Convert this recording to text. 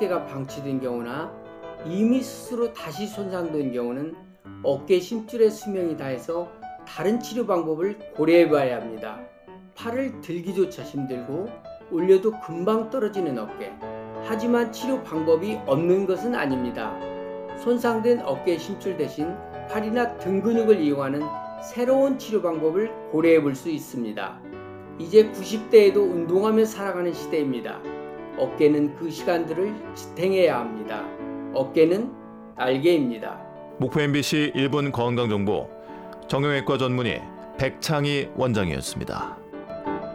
어깨가 방치된 경우나 이미 스스로 다시 손상된 경우는 어깨 심줄의 수명이 다해서 다른 치료 방법을 고려해 봐야 합니다. 팔을 들기조차 힘들고 올려도 금방 떨어지는 어깨. 하지만 치료 방법이 없는 것은 아닙니다. 손상된 어깨 심줄 대신 팔이나 등 근육을 이용하는 새로운 치료 방법을 고려해 볼 수 있습니다. 이제 90대에도 운동하며 살아가는 시대입니다. 어깨는 그 시간들을 지탱해야 합니다. 어깨는 날개입니다. 목포 MBC 1분 건강정보 정형외과 전문의 백창희 원장이었습니다.